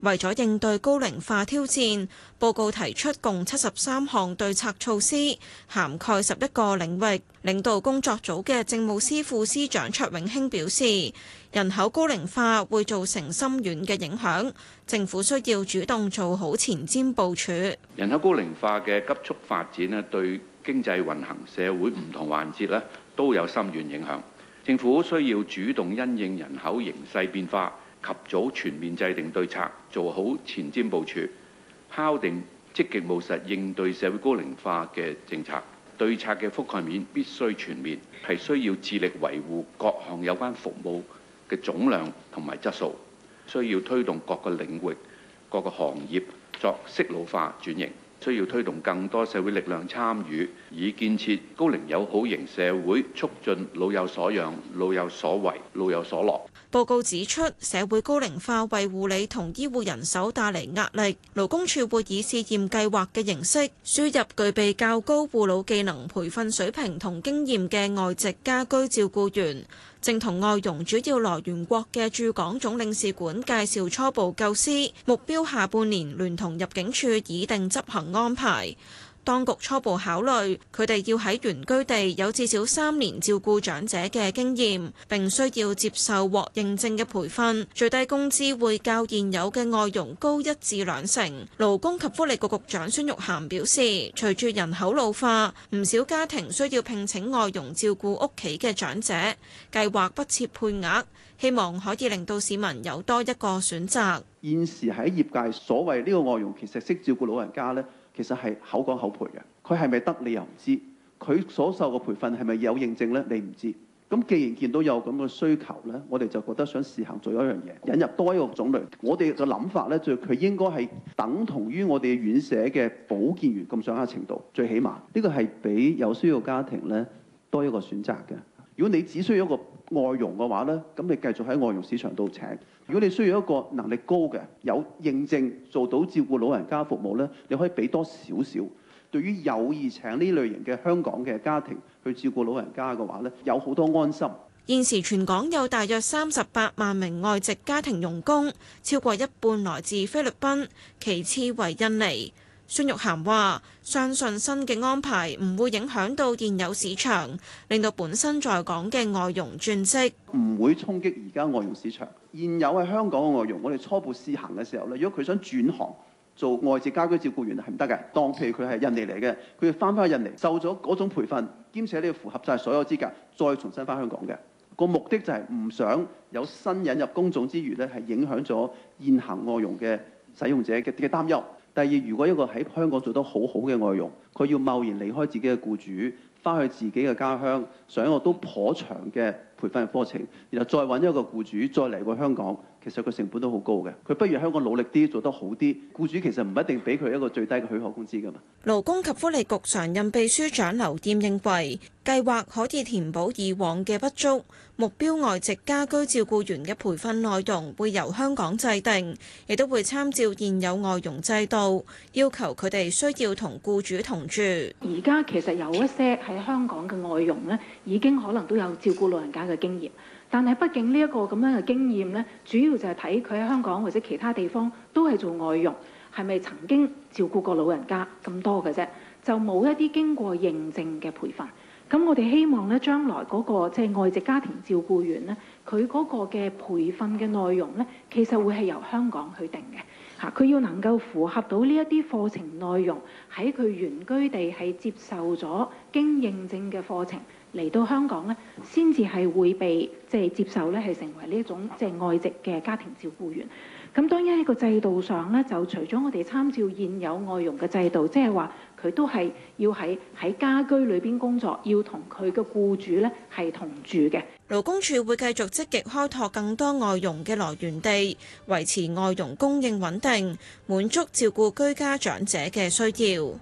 為咗應對高齡化挑戰，報告提出共73項對策措施，涵蓋11個領域。領導工作組嘅政務司副司長卓永興表示，人口高齡化會造成深遠嘅影響，政府需要主動做好前瞻部署。 人口高齡化嘅急速發展咧，對經濟運行、社會唔同環節咧都有深遠影響。政府需要主動因應人口形勢變化，及早全面制定對策，做好前瞻部署，敲定積極務實應對社會高齡化嘅政策。對策嘅覆蓋面必須全面，係需要致力維護各項有關服務嘅總量同埋質素，需要推動各個領域、各個行業作適老化轉型，需要推動更多社會力量參與，以建設高齡友好型社會，促進老有所養、老有所為、老有所樂。 報告指出，社會高齡化為護理同醫護人手帶嚟壓力，勞工處會以試驗計劃嘅形式，輸入具備較高護老技能培訓水平同經驗嘅外籍家居照顧員，正同外傭主要來源國嘅駐港總領事館介紹初步構思，目標下半年聯同入境處擬定執行安排。當局初步考慮，佢哋要喺原居地有至少3年照顧長者嘅經驗，並需要接受獲認證嘅培訓，最低工資會較現有嘅外傭高1至2成。勞工及福利局局長孫玉菡表示，隨住人口老化，唔少家庭需要聘請外傭照顧屋企嘅長者，計劃不設配額，希望可以令到市民有多一個選擇。 現時喺業界所謂呢個外傭其實識照顧老人家呢，其實係口講口賠嘅，佢係咪得你又唔知，佢所受嘅培訓係咪有認證呢？你唔知。咁既然見到有咁嘅需求呢，我哋就覺得想試行做一樣嘢，引入多一個種類。我哋嘅諗法呢，就佢應該係等同於我哋院舍嘅保健員咁上下程度，最起碼呢個係俾有需要家庭呢多一個選擇嘅。如果你只需要一個外傭嘅話呢，咁你繼續喺外傭市場度請。如果你需要一個能力高嘅、有認證做到照顧老人家服務呢，你可以俾多少少。對於有意請呢類型嘅香港嘅家庭去照顧老人家嘅話呢，有好多安心。 現時全港有大約38萬名外籍家庭傭工，超過一半來自菲律賓，其次為印尼。孫玉菡話：相信新嘅安排唔會影響到現有市場，令到本身在港嘅外傭轉職， 唔會衝擊而家外傭市場。現有喺香港嘅外傭，我哋初步試行嘅時候咧，如果佢想轉行做外籍家居照顧員係唔得嘅。當譬如佢係印尼嚟嘅，佢要翻去印尼受咗嗰種培訓，兼且你要符合晒所有資格，再重新翻香港嘅。個目的就係唔想有新引入工種之餘咧，係影響咗現行外傭嘅使用者嘅擔憂。第二，如果一個喺香港做得好好嘅外傭，佢要貿然離開自己嘅僱主，翻去自己嘅家鄉，上一個都頗長嘅培訓課程，然後再揾一個僱主再嚟過香港，其實佢成本都好高嘅。佢不如香港努力啲，做得好啲，僱主其實唔一定俾佢一個最低嘅許可工資㗎嘛。 勞工及福利局常任秘書長劉燕認為，計劃可以填補以往嘅不足，目標外籍家居照顧員嘅培訓內容會由香港制定，亦都會參照現有外傭制度，要求佢哋需要同僱主同住。 而家其實有一些喺香港嘅外傭呢，已經可能都有照顧老人家嘅經驗，但係畢竟呢一個咁樣嘅經驗呢，主要就係睇佢喺香港或者其他地方都係做外傭，係咪曾經照顧過老人家咁多嘅啫，就冇一啲經過認證嘅培訓。咁我哋希望咧，將來嗰個即係外籍家庭照顧員咧，佢嗰個嘅培訓嘅內容咧，其實會係由香港去定嘅嚇。佢要能夠符合到呢一啲課程內容，喺佢原居地係接受咗經認證嘅課程嚟到香港咧，先至係會被即係接受咧，係成為呢一種即係外籍嘅家庭照顧員。咁當然喺個制度上咧，就除咗我哋參照現有外傭嘅制度，即係話佢都係要喺家居裏邊工作，要同佢嘅僱主咧係同住嘅。 勞工處會繼續積極開拓更多外傭嘅來源地，維持外傭供應穩定，滿足照顧居家長者嘅需要。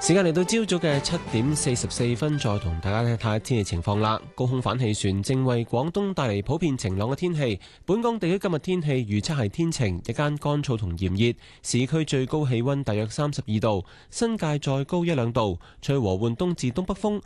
時間嚟到朝早嘅7:44，再同大家睇下天氣情況啦。高空反氣旋正為廣東帶嚟普遍晴朗嘅天氣。本港地區今日天氣預測係天晴，日間乾燥同炎熱，市區最高氣溫大約32度，新界再高1-2度，吹和緩東至東北風。